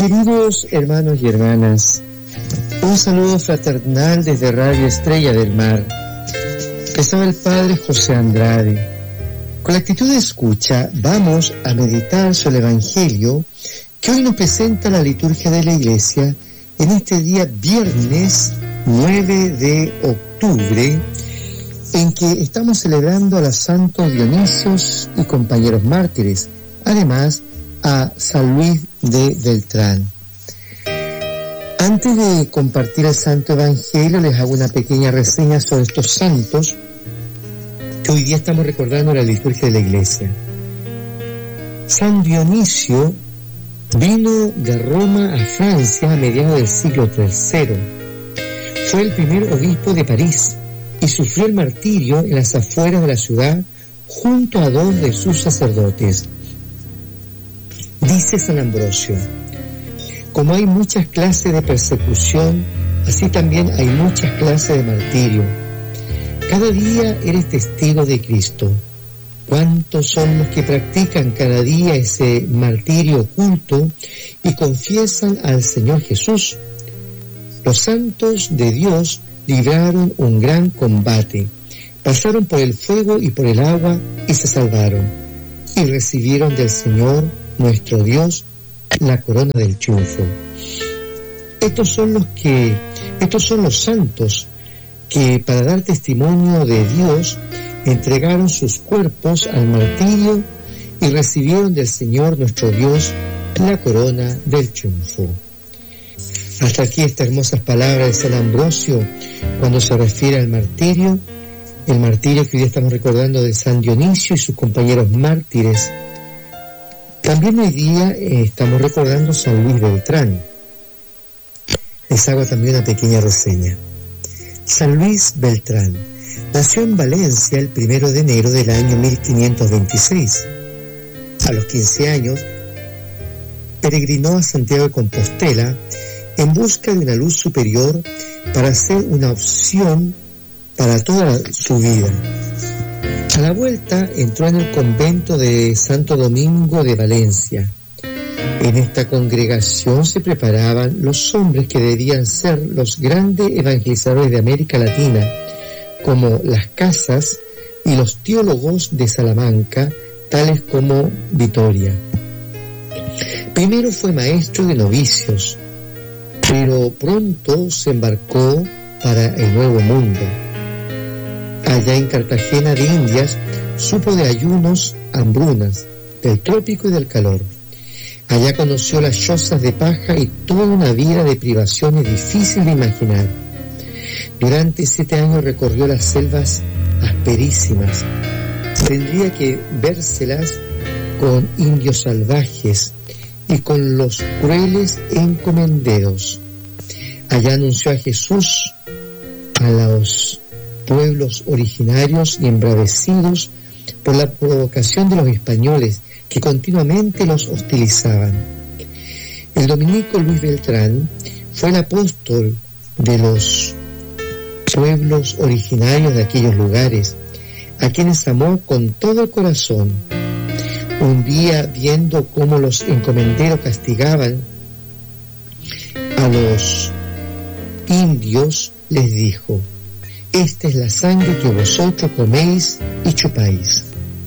Queridos hermanos y hermanas, un saludo fraternal desde Radio Estrella del Mar. Les habla el Padre José Andrade. Con la actitud de escucha vamos a meditar sobre el Evangelio que hoy nos presenta la liturgia de la Iglesia en este día viernes 9 de octubre, en que estamos celebrando a los santos Dionisios y compañeros mártires, además a San Luis de Beltrán. Antes de compartir el Santo Evangelio, les hago una pequeña reseña sobre estos santos que hoy día estamos recordando en la liturgia de la Iglesia. San Dionisio vino de Roma a Francia a mediados del siglo III. Fue el primer obispo de París y sufrió el martirio en las afueras de la ciudad junto a dos de sus sacerdotes. Dice San Ambrosio: como hay muchas clases de persecución, así también hay muchas clases de martirio. Cada día eres testigo de Cristo. ¿Cuántos son los que practican cada día ese martirio oculto y confiesan al Señor Jesús? Los santos de Dios libraron un gran combate, pasaron por el fuego y por el agua y se salvaron, y recibieron del Señor nuestro Dios la corona del triunfo. Estos son los santos que, para dar testimonio de Dios, entregaron sus cuerpos al martirio y recibieron del Señor nuestro Dios la corona del triunfo. Hasta aquí estas hermosas palabras de San Ambrosio cuando se refiere al martirio, el martirio que hoy día estamos recordando de San Dionisio y sus compañeros mártires. También hoy día estamos recordando a San Luis Beltrán. Les hago también una pequeña reseña. San Luis Beltrán nació en Valencia el 1 de enero del año 1526. A los 15 años, peregrinó a Santiago de Compostela en busca de una luz superior para ser una opción para toda su vida. A la vuelta entró en el convento de Santo Domingo de Valencia. En esta congregación se preparaban los hombres que debían ser los grandes evangelizadores de América Latina, como Las Casas y los teólogos de Salamanca, tales como Vitoria. Primero fue maestro de novicios, pero pronto se embarcó para el Nuevo Mundo. Allá en Cartagena de Indias supo de ayunos, hambrunas, del trópico y del calor. Allá conoció las chozas de paja y toda una vida de privaciones difícil de imaginar. Durante 7 años recorrió las selvas asperísimas. Tendría que vérselas con indios salvajes y con los crueles encomenderos. Allá anunció a Jesús a los pueblos originarios y embravecidos por la provocación de los españoles que continuamente los hostilizaban. El dominico Luis Beltrán fue el apóstol de los pueblos originarios de aquellos lugares, a quienes amó con todo el corazón. Un día, viendo cómo los encomenderos castigaban a los indios, les dijo: esta es la sangre que vosotros coméis y chupáis.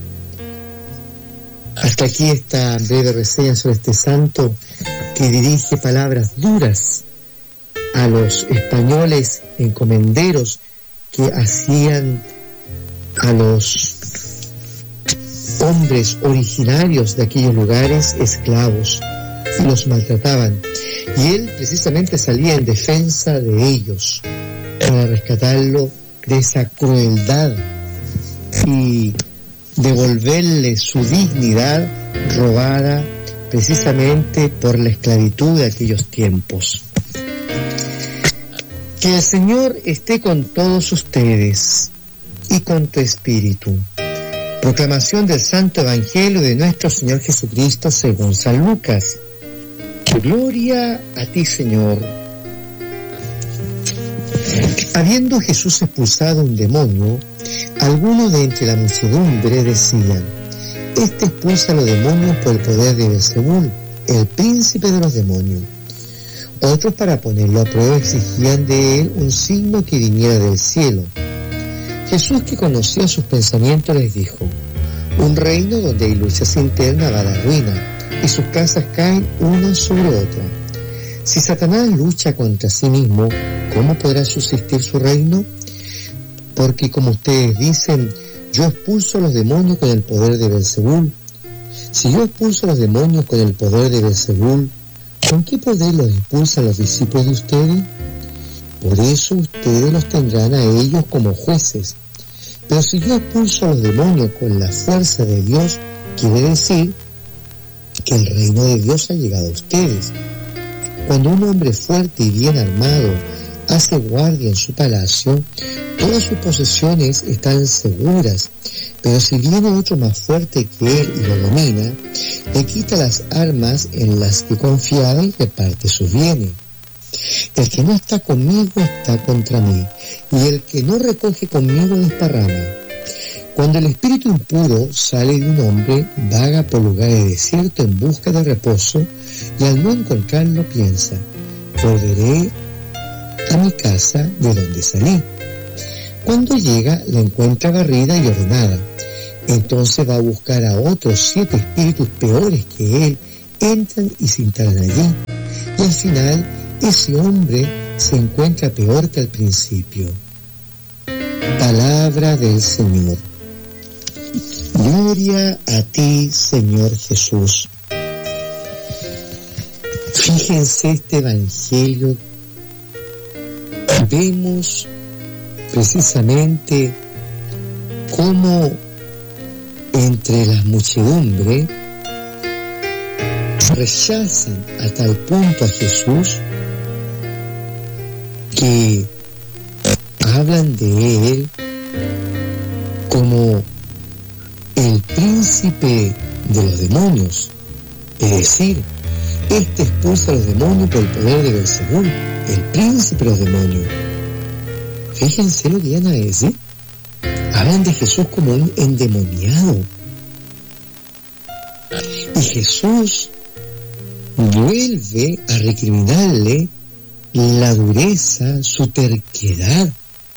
Hasta aquí esta breve reseña sobre este santo que dirige palabras duras a los españoles encomenderos que hacían a los hombres originarios de aquellos lugares esclavos y los maltrataban. Y él precisamente salía en defensa de ellos para rescatarlo de esa crueldad y devolverle su dignidad robada precisamente por la esclavitud de aquellos tiempos. Que el Señor esté con todos ustedes y con tu espíritu. Proclamación del Santo Evangelio de nuestro Señor Jesucristo según San Lucas. Gloria a ti, Señor. Habiendo Jesús expulsado un demonio, algunos de entre la muchedumbre decían: este expulsa a los demonios por el poder de Beelzebul, el príncipe de los demonios. Otros, para ponerlo a prueba, exigían de él un signo que viniera del cielo. Jesús, que conocía sus pensamientos, les dijo: un reino donde hay luchas internas va a la ruina, y sus casas caen una sobre otra. Si Satanás lucha contra sí mismo, ¿cómo podrá subsistir su reino? Porque, como ustedes dicen, yo expulso a los demonios con el poder de Beelzebul. Si yo expulso a los demonios con el poder de Beelzebul, ¿con qué poder los expulsan los discípulos de ustedes? Por eso ustedes los tendrán a ellos como jueces. Pero si yo expulso a los demonios con la fuerza de Dios, quiere decir que el reino de Dios ha llegado a ustedes. Cuando un hombre fuerte y bien armado hace guardia en su palacio, todas sus posesiones están seguras. Pero si viene otro más fuerte que él y lo domina, le quita las armas en las que confiaba y reparte sus bienes. El que no está conmigo está contra mí, y el que no recoge conmigo desparrama. Cuando el espíritu impuro sale de un hombre, vaga por lugares desiertos en busca de reposo, y al no encontrarlo piensa: volveré a mi casa de donde salí. Cuando llega, la encuentra barrida y ordenada. Entonces va a buscar a otros 7 espíritus peores que él, entran y se instalan allí. Y al final, ese hombre se encuentra peor que al principio. Palabra del Señor. Gloria a ti, Señor Jesús. Fíjense este evangelio. Vemos precisamente cómo entre las muchedumbres rechazan a tal punto a Jesús que hablan de él como el príncipe de los demonios, es decir, este expulsa a los demonios por el poder de Beelzebul, el príncipe de los demonios. Fíjense lo que van a decir. Hablan de Jesús como un endemoniado. Y Jesús vuelve a recriminarle la dureza, su terquedad.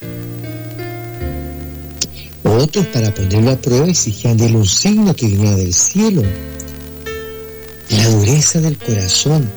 Otros, para ponerlo a prueba, exigían de él un signo que viniera del cielo. La dureza del corazón.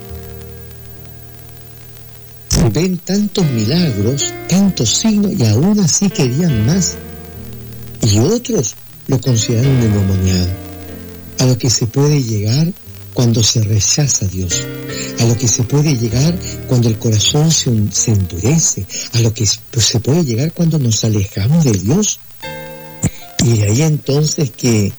Ven tantos milagros, tantos signos, y aún así querían más. Y otros lo consideran un endemoniado. A lo que se puede llegar cuando se rechaza a Dios, a lo que se puede llegar cuando el corazón se endurece, a lo que se puede llegar cuando nos alejamos de Dios. Y de ahí entonces que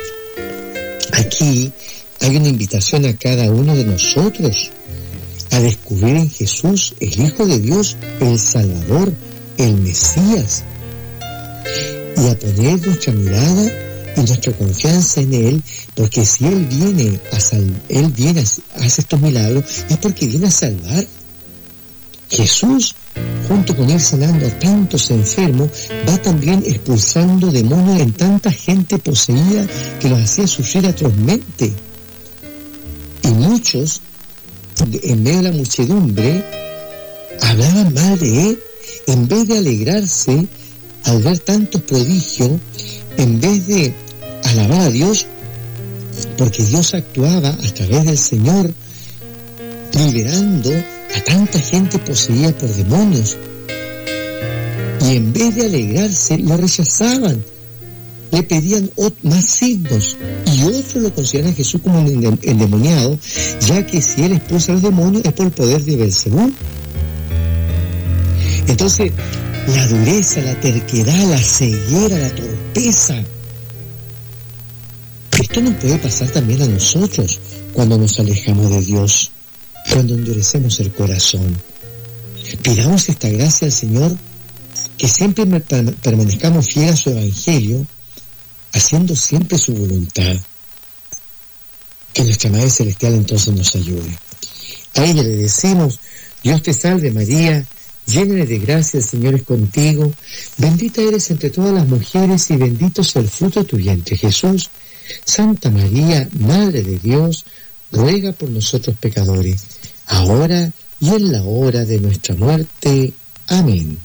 aquí hay una invitación a cada uno de nosotros a descubrir en Jesús, el Hijo de Dios, el Salvador, el Mesías, y a poner nuestra mirada y nuestra confianza en Él, porque si Él viene hace estos milagros, es porque viene a salvar. Jesús, junto con Él sanando a tantos enfermos, va también expulsando demonios en tanta gente poseída que los hacía sufrir atrozmente. Y muchos, en medio de la muchedumbre, hablaban mal de Él, en vez de alegrarse al ver tantos prodigios, en vez de alabar a Dios, porque Dios actuaba a través del Señor, liberando a tanta gente poseída por demonios. Y en vez de alegrarse, lo rechazaban, le pedían más signos, y otros lo consideran a Jesús como un endemoniado, ya que si él expulsa a los demonios es por el poder de Beelzebul. Entonces, la dureza, la terquedad, la ceguera, la torpeza, esto nos puede pasar también a nosotros cuando nos alejamos de Dios, cuando endurecemos el corazón. Pidamos esta gracia al Señor, que siempre permanezcamos fieles a su Evangelio, haciendo siempre su voluntad. Que nuestra Madre Celestial entonces nos ayude. A ella le decimos: Dios te salve María, llena de gracia, el Señor es contigo, bendita eres entre todas las mujeres y bendito es el fruto de tu vientre Jesús. Santa María, Madre de Dios, ruega por nosotros pecadores, ahora y en la hora de nuestra muerte. Amén.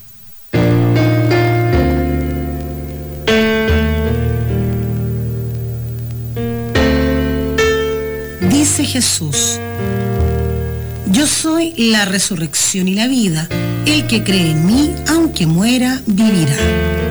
Dice Jesús: yo soy la resurrección y la vida. El que cree en mí, aunque muera, vivirá.